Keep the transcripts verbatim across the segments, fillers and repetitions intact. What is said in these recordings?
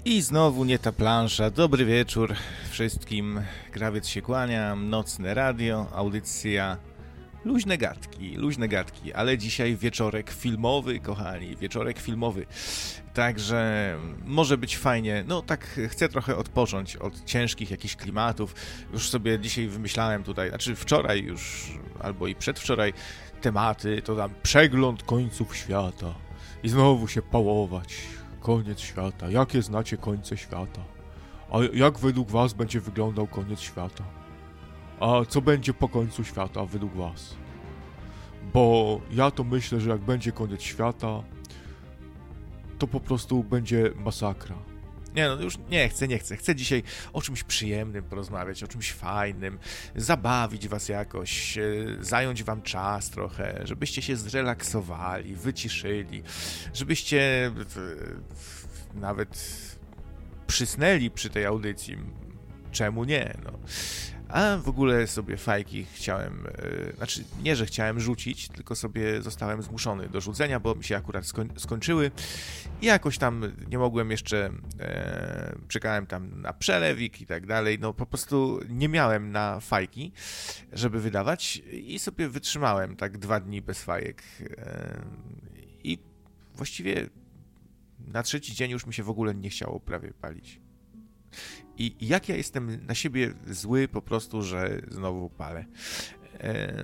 I znowu nie ta plansza. Dobry wieczór wszystkim. Krawiec się kłania, nocne radio, audycja Luźne gadki, luźne gadki, ale dzisiaj wieczorek filmowy, kochani, wieczorek filmowy. Także może być fajnie. No tak chcę trochę odpocząć od ciężkich jakichś klimatów. Już sobie dzisiaj wymyślałem tutaj, znaczy wczoraj już, albo i przedwczoraj, tematy, to tam przegląd końców świata. I znowu się pałować. Koniec świata. Jakie znacie końce świata? A jak według was będzie wyglądał koniec świata? A co będzie po końcu świata według was? Bo ja to myślę, że jak będzie koniec świata, to po prostu będzie masakra. Nie no, już nie chcę, nie chcę. Chcę dzisiaj o czymś przyjemnym porozmawiać, o czymś fajnym, zabawić was jakoś, zająć wam czas trochę, żebyście się zrelaksowali, wyciszyli, żebyście nawet przysnęli przy tej audycji. Czemu nie? No. A w ogóle sobie fajki chciałem, yy, znaczy nie, że chciałem rzucić, tylko sobie zostałem zmuszony do rzucenia, bo mi się akurat skoń, skończyły i jakoś tam nie mogłem jeszcze, yy, czekałem tam na przelewik i tak dalej, no po prostu nie miałem na fajki, żeby wydawać i sobie wytrzymałem tak dwa dni bez fajek yy, i właściwie na trzeci dzień już mi się w ogóle nie chciało prawie palić. I jak ja jestem na siebie zły po prostu, że znowu palę. E,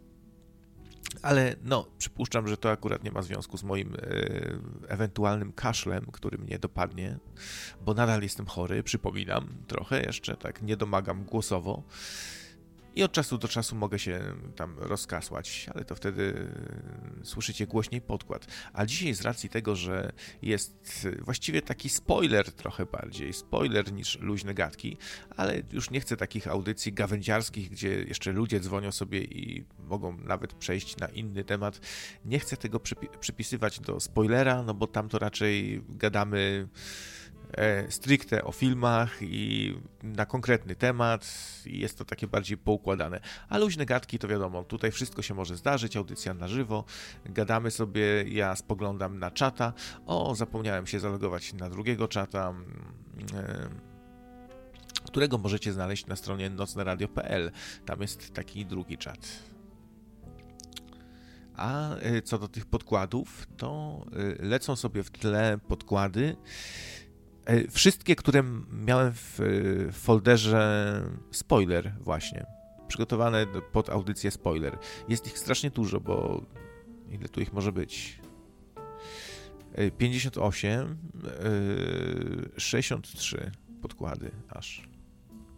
ale no, przypuszczam, że to akurat nie ma związku z moim e, ewentualnym kaszlem, który mnie dopadnie, bo nadal jestem chory, przypominam, trochę jeszcze, tak nie domagam głosowo. I od czasu do czasu mogę się tam rozkasłać, ale to wtedy słyszycie głośniej podkład. A dzisiaj z racji tego, że jest właściwie taki spoiler trochę bardziej, spoiler niż luźne gadki, ale już nie chcę takich audycji gawędziarskich, gdzie jeszcze ludzie dzwonią sobie i mogą nawet przejść na inny temat. Nie chcę tego przypi- przypisywać do spoilera, no bo tam to raczej gadamy stricte o filmach i na konkretny temat i jest to takie bardziej poukładane. A luźne gadki to wiadomo, tutaj wszystko się może zdarzyć, audycja na żywo, gadamy sobie, ja spoglądam na czata, o, zapomniałem się zalogować na drugiego czata, którego możecie znaleźć na stronie nocne radio kropka p l, tam jest taki drugi czat. A co do tych podkładów, to lecą sobie w tle podkłady, wszystkie, które miałem w folderze spoiler właśnie, przygotowane pod audycję spoiler. Jest ich strasznie dużo, bo ile tu ich może być? pięćdziesiąt osiem, sześćdziesiąt trzy podkłady aż.